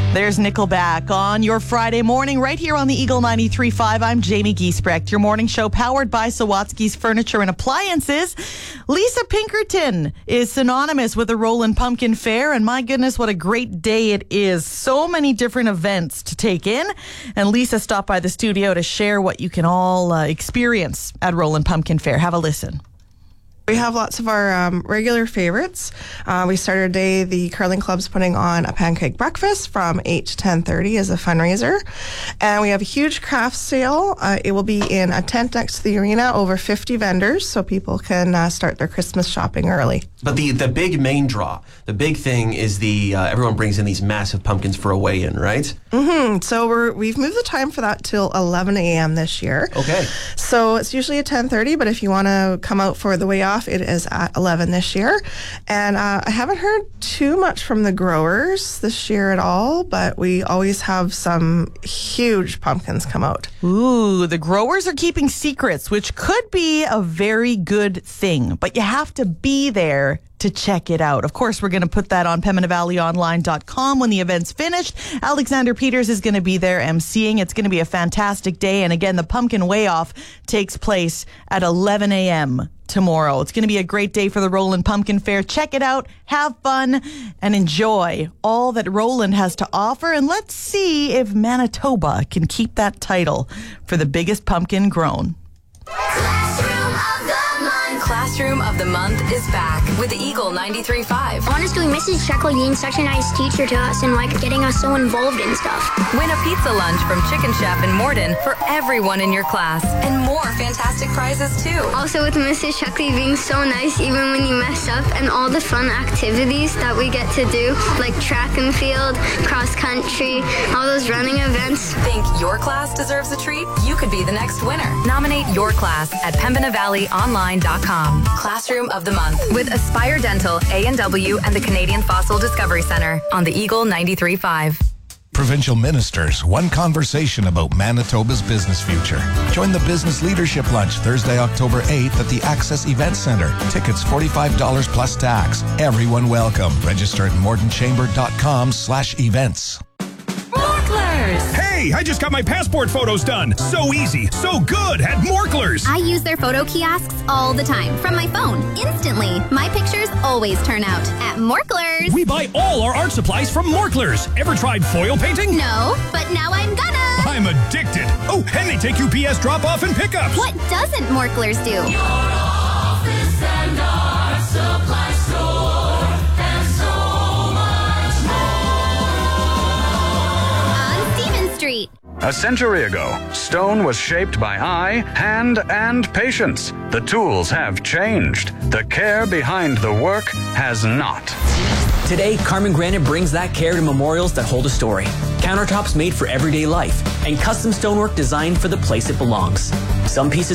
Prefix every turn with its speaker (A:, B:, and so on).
A: There's Nickelback on your Friday morning right here on the Eagle 93.5. I'm Jamie Giesbrecht. Your morning show powered by Sawatsky's Furniture and Appliances. Lisa Pinkerton is synonymous with the Roland Pumpkin Fair, and my goodness, what a great day it is. So many different events to take in, and Lisa stopped by the studio to share what you can all experience at Roland Pumpkin Fair. Have a listen.
B: We have lots of our regular favorites. We started our day, the curling club's putting on a pancake breakfast from 8 to 10:30 as a fundraiser. And we have a huge craft sale. It will be in a tent next to the arena, over 50 vendors, so people can start their Christmas shopping early.
C: But the big main draw, the big thing is everyone brings in these massive pumpkins for a weigh-in, right?
B: Mm-hmm. So we've moved the time for that till 11 a.m. this year.
C: Okay.
B: So it's usually at 10:30, but if you want to come out for the weigh off, it is at 11 this year. And I haven't heard too much from the growers this year at all, but we always have some huge pumpkins come out.
A: Ooh, the growers are keeping secrets, which could be a very good thing, but you have to be there to check it out. Of course, we're going to put that on PembinaValleyOnline.com when the event's finished. Alexander Peters is going to be there emceeing. It's going to be a fantastic day. And again, the pumpkin weigh-off takes place at 11 a.m. tomorrow. It's going to be a great day for the Roland Pumpkin Fair. Check it out, have fun, and enjoy all that Roland has to offer. And let's see if Manitoba can keep that title for the biggest pumpkin grown.
D: Classroom of the Month is back with the Eagle 93.5.
E: Honestly, Mrs. Jacqueline's such a nice teacher to us and getting us so involved in stuff.
D: Win a pizza lunch from Chicken Chef in Morden for everyone in your class, and more fantastic prizes too.
E: Also, with Mrs. Sheckley being so nice even when you mess up, and all the fun activities that we get to do, like track and field, cross country, all those running events.
D: Think your class deserves a treat? You could be the next winner. Nominate your class at PembinaValleyOnline.com. Classroom of the Month with Aspire Dental, A&W, and the Canadian Fossil Discovery Centre on the Eagle 93.5.
F: Provincial Ministers, one conversation about Manitoba's business future. Join the Business Leadership Lunch Thursday, October 8th at the Access Event Center. Tickets $45 plus tax. Everyone welcome. Register at mortonchamber.com/events.
G: Hey, I just got my passport photos done. So easy, so good at Morklers.
H: I use their photo kiosks all the time from my phone. Instantly. My pictures always turn out at Morklers.
G: We buy all our art supplies from Morklers. Ever tried foil painting?
H: No, but now I'm gonna.
G: I'm addicted. Oh, and they take UPS drop-off and pickups.
H: What doesn't Morklers do?
I: Your office and art supply store and so much more.
H: On Stevens Street.
J: A century ago, stone was shaped by eye, hand, and patience. The tools have changed. The care behind the work has not.
K: Today, Carmen Granite brings that care to memorials that hold a story. Countertops made for everyday life, and custom stonework designed for the place it belongs. Some pieces